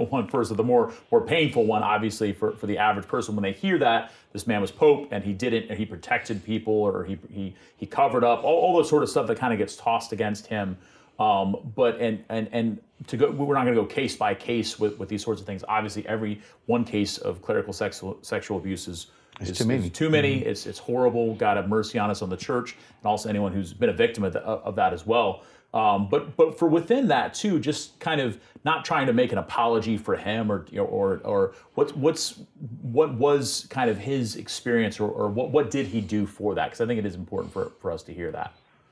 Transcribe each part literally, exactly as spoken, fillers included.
one first, or the more more painful one, obviously, for, for the average person. When they hear that this man was Pope and he didn't, and he protected people, or he he he covered up, all, all those sort of stuff that kind of gets tossed against him. Um, but and and and to go, we're not going to go case by case with, with these sorts of things. Obviously, every one case of clerical sexual sexual abuse is, it's is too many. Is too many. Mm-hmm. It's it's horrible. God have mercy on us, on the church, and also anyone who's been a victim of, the, of that as well. Um, but but for within that too, just kind of not trying to make an apology for him, or or or what's what's what was kind of his experience, or, or what what did he do for that? Because I think it is important for, for us to hear that.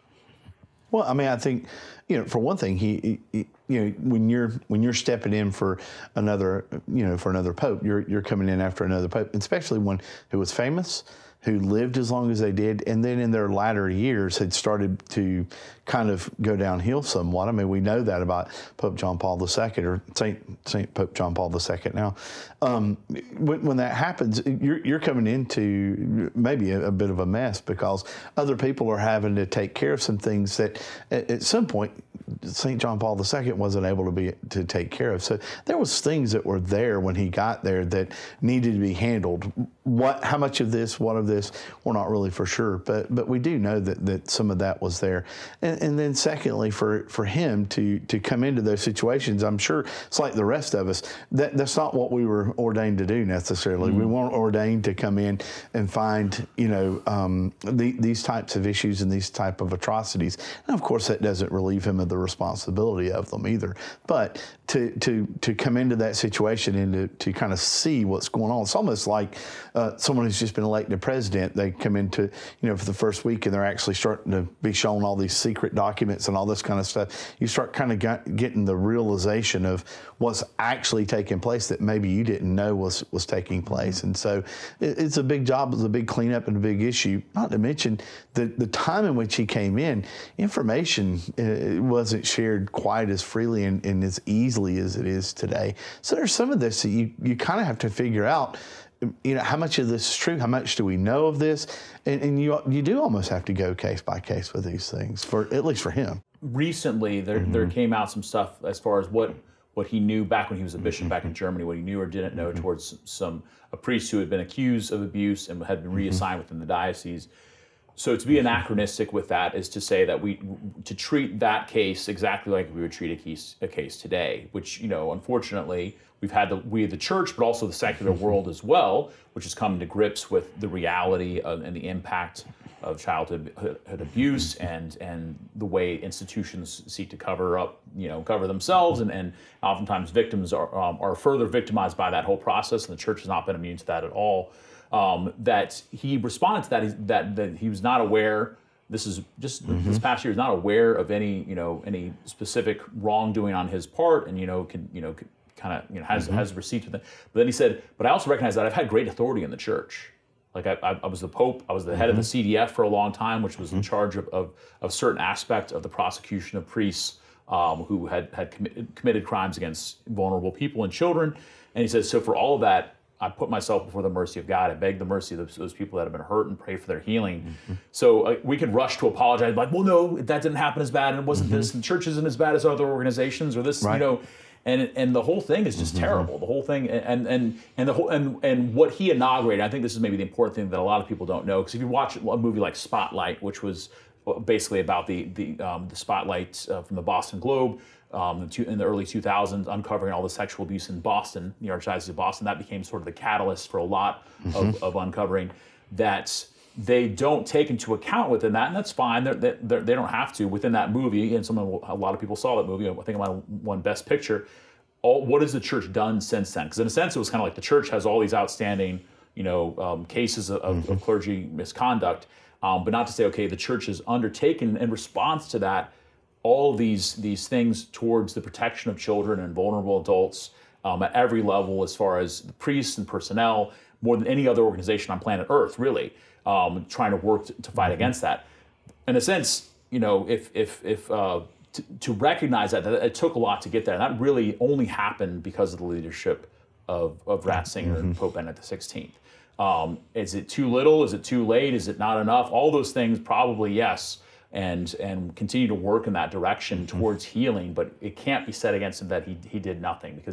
Well, I mean, I think, you know, for one thing, he, he, you know, when you're when you're stepping in for another, you know, for another pope, you're you're coming in after another pope, especially one who was famous, who lived as long as they did, and then in their latter years had started to kind of go downhill somewhat. I mean, we know that about Pope John Paul the Second, or Saint Saint Pope John Paul the Second. Now, um, when, when that happens, you're, you're coming into maybe a, a bit of a mess, because other people are having to take care of some things that at, at some point Saint John Paul the Second wasn't able to be to take care of. So there was things that were there when he got there that needed to be handled. What, how much of this, what of this, we're not really for sure, but but we do know that, that some of that was there. And, and then secondly, for, for him to to come into those situations, I'm sure it's like the rest of us, that that's not what we were ordained to do necessarily. Mm-hmm. We weren't ordained to come in and find, you know, um, the, these types of issues and these type of atrocities. And of course, that doesn't relieve him of the responsibility of them either. But to to to come into that situation and to, to kind of see what's going on, it's almost like uh, someone who's just been elected president. They come into, you know, for the first week, and they're actually starting to be shown all these secret documents and all this kind of stuff. You start kind of got, getting the realization of what's actually taking place that maybe you didn't know was was taking place. And so it, it's a big job, it's a big cleanup and a big issue. Not to mention the the time in which he came in, information uh, wasn't shared quite as freely and, and as easily as it is today. So there's some of this that you, you kind of have to figure out, you know, how much of this is true? How much do we know of this? And, and you you do almost have to go case by case with these things, for at least for him. Recently, there mm-hmm. there came out some stuff as far as what what he knew back when he was a bishop mm-hmm. back in Germany, what he knew or didn't know mm-hmm. towards some a priest who had been accused of abuse and had been reassigned mm-hmm. within the diocese. So to be anachronistic with that is to say that we to treat that case exactly like we would treat a case a case today, which, you know, unfortunately we've had the we the church, but also the secular world as well, which has come to grips with the reality of, and the impact of childhood abuse and and the way institutions seek to cover up, you know, cover themselves, and, and oftentimes victims are um, are further victimized by that whole process, and the church has not been immune to that at all. Um, that he responded to that, he's, that that he was not aware. This is just mm-hmm. this past year, he's not aware of any, you know, any specific wrongdoing on his part, and you know, can you know, kind of you know has mm-hmm. has receipts with it. But then he said, but I also recognize that I've had great authority in the church. Like I, I, I was the Pope, I was the head mm-hmm. of the C D F for a long time, which was mm-hmm. in charge of, of of certain aspect of the prosecution of priests um, who had had committed, committed crimes against vulnerable people and children. And he says, so for all of that, I put myself before the mercy of God. I beg the mercy of those, those people that have been hurt and pray for their healing. Mm-hmm. So uh, we could rush to apologize, like, well, no, that didn't happen as bad, and it wasn't mm-hmm. this, and the church isn't as bad as other organizations, or this, right. you know, and and the whole thing is just mm-hmm. terrible. The whole thing, and and and the whole and and what he inaugurated. I think this is maybe the important thing that a lot of people don't know, because if you watch a movie like Spotlight, which was basically about the the um, the spotlight uh, from the Boston Globe. Um, in the early two thousands, uncovering all the sexual abuse in Boston, the Archdiocese of Boston, that became sort of the catalyst for a lot mm-hmm. of, of uncovering that they don't take into account within that, and that's fine. They're, they're, they don't have to within that movie, and someone, a lot of people saw that movie. I think I might have won Best Picture. All, what has the church done since then? Because in a sense, it was kind of like the church has all these outstanding, you know, um, cases of, mm-hmm. of clergy misconduct, um, but not to say, okay, the church has undertaken in response to that all these these things towards the protection of children and vulnerable adults um, at every level, as far as the priests and personnel, more than any other organization on planet Earth, really, um, trying to work to, to fight mm-hmm. against that. In a sense, you know, if if if uh, to, to recognize that, that it took a lot to get there, and that really only happened because of the leadership of of Ratzinger mm-hmm. and Pope Benedict the sixteenth. Um, is it too little? Is it too late? Is it not enough? All those things, probably yes. And and continue to work in that direction towards healing, but it can't be said against him that he he did nothing, because